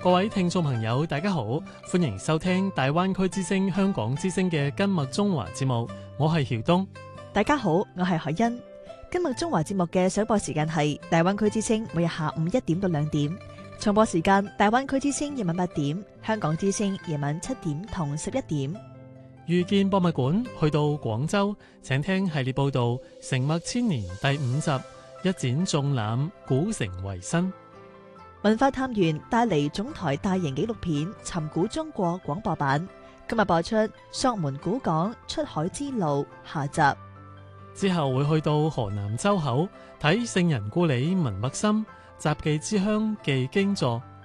各位聽眾朋友，大家好，歡迎收聽大灣區之聲香港之聲嘅今麥中華節目，我係曉東。 大家好，我係海欣。今麥中華節目嘅首播時間係大灣區之聲每日下午1點到2點，重播時間大灣區之聲夜晚8點，香港之聲夜晚7點同11點。 遇見博物館去到廣州，請聽系列報道《成墨千年》第5集，一展縱覽古城維新。 文化探員帶嚟總台大型紀錄片《尋古中國》廣播版，今日播出《索門古港出海之路》下集。 之後會去到河南周口睇聖人故里文物心，雜技之鄉記經座。